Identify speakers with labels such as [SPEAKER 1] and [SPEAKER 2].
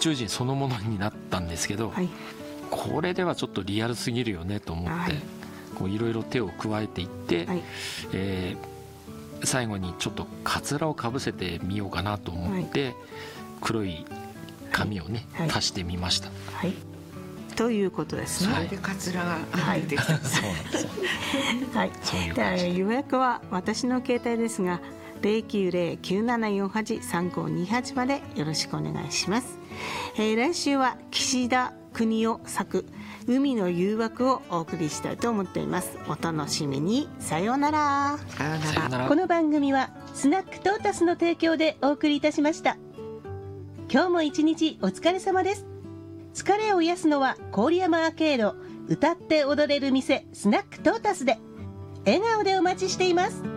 [SPEAKER 1] 宙人そのものになったんですけど、これではちょっとリアルすぎるよねと思って、いろいろ手を加えていって、最後にちょっとカツラをかぶせてみようかなと思って、黒い紙をね、足してみました。
[SPEAKER 2] ということですね。
[SPEAKER 3] それでカツラが出てきた。
[SPEAKER 1] そうなんですよ。
[SPEAKER 2] で予約は私の携帯ですが、090-9748-3528までよろしくお願いします。来週は岸田邦夫作海の誘惑をお送りしたいと思っています。お楽しみに。さようなら。
[SPEAKER 3] さようなら。
[SPEAKER 4] この番組はスナックトータスの提供でお送りいたしました。今日も一日お疲れ様です。疲れを癒すのは郡山アーケード、歌って踊れる店スナックトータスで。笑顔でお待ちしています。